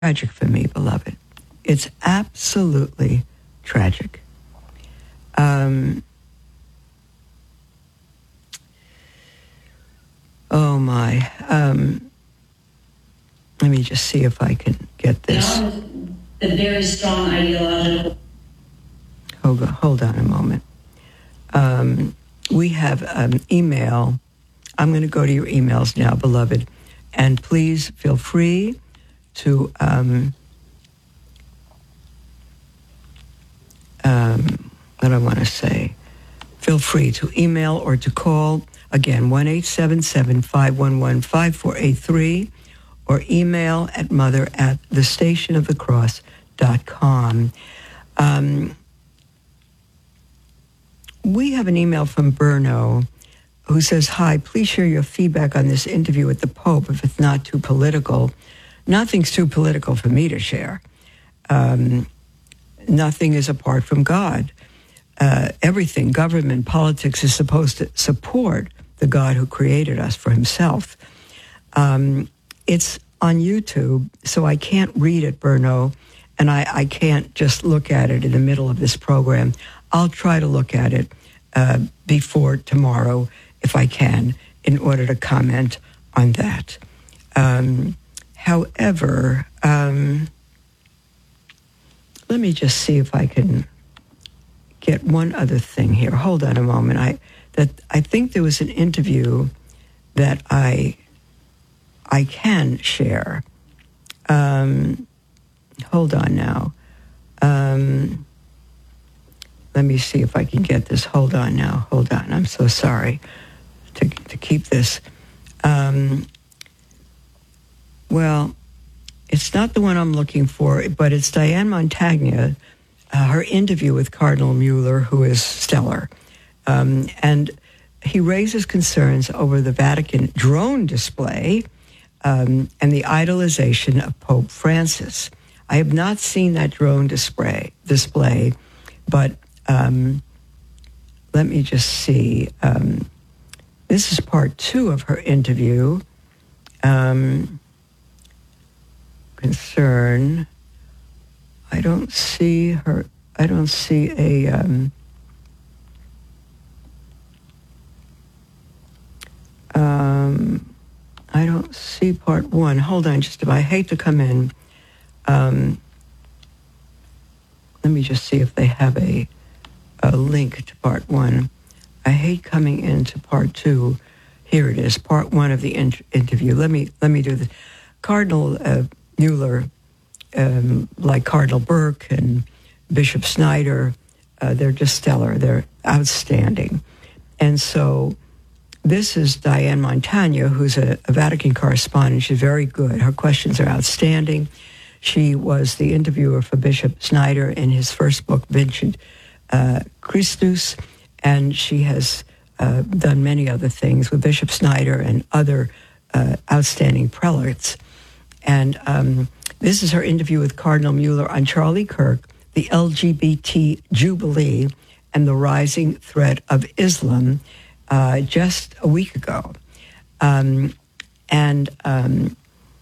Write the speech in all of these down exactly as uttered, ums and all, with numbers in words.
tragic for me, beloved. It's absolutely tragic. Um, oh, my. Um, let me just see if I can get this. The very strong ideological. Hold on, hold on a moment. Um, we have an email. I'm going to go to your emails now, beloved. And please feel free to um, um, what do I want to say? Feel free to email or to call. Again, one eight seven seven, five one one, five four eight three, or email at mother at the station of the cross dot com. Um, we have an email from Berno who says, hi, please share your feedback on this interview with the Pope if it's not too political. Nothing's too political for me to share. Um, nothing is apart from God. Uh, everything, government, politics, is supposed to support the God who created us for himself. Um, it's on YouTube, so I can't read it, Berno, and I, I can't just look at it in the middle of this program. I'll try to look at it uh, before tomorrow, if I can, in order to comment on that. Um, however, um, let me just see if I can get one other thing here. Hold on a moment. I that I think there was an interview that I I can share. Um, hold on now. Um, let me see if I can get this. Hold on now. Hold on. I'm so sorry to to keep this. Um, well, it's not the one I'm looking for, but it's Diane Montagna, uh, her interview with Cardinal Mueller, who is stellar. Um, and he raises concerns over the Vatican drone display um, and the idolization of Pope Francis. I have not seen that drone display, display but um, let me just see. Um, this is part two of her interview. Um, concern. I don't see her. I don't see a. Um, um, I don't see part one. Hold on, just a minute. I hate to come in. Um, let me just see if they have a a link to part one. I hate coming into part two. Here it is, part one of the in- interview. Let me let me do this. Cardinal uh, Mueller, um, like Cardinal Burke and Bishop Snyder, uh, they're just stellar. They're outstanding. And so this is Diane Montagna, who's a, a Vatican correspondent. She's very good. Her questions are outstanding. She was the interviewer for Bishop Snyder in his first book, Vincit uh, Christus, and she has uh, done many other things with Bishop Snyder and other uh, outstanding prelates. And um, this is her interview with Cardinal Mueller on Charlie Kirk, the L G B T Jubilee, and the rising threat of Islam uh, just a week ago. Um, and um,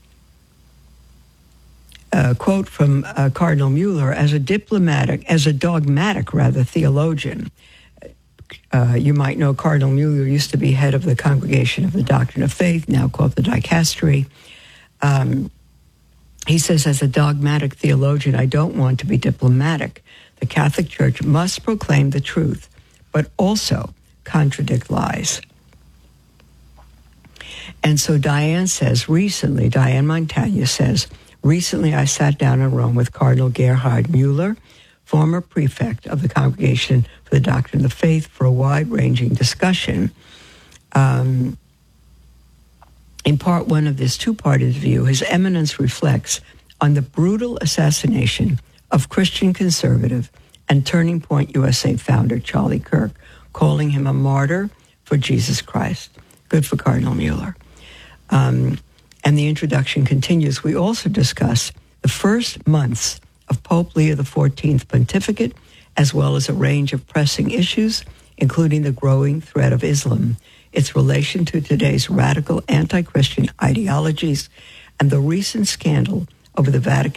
a quote from uh, Cardinal Mueller, as a diplomatic, as a dogmatic, rather, theologian. Uh, you might know Cardinal Mueller used to be head of the Congregation of the Doctrine of Faith, now called the Dicastery. Um, he says, as a dogmatic theologian, I don't want to be diplomatic. The Catholic Church must proclaim the truth, but also contradict lies. And so Diane says, recently, Diane Montagna says, recently I sat down in Rome with Cardinal Gerhard Mueller, former prefect of the Congregation for the Doctrine of the Faith, for a wide-ranging discussion. Um, in part one of this two-part interview, His Eminence reflects on the brutal assassination of Christian conservative and Turning Point U S A founder Charlie Kirk, calling him a martyr for Jesus Christ. Good for Cardinal Mueller. Um, and the introduction continues. We also discuss the first months of Pope Leo the fourteenth pontificate, as well as a range of pressing issues, including the growing threat of Islam, its relation to today's radical anti-Christian ideologies, and the recent scandal over the Vatican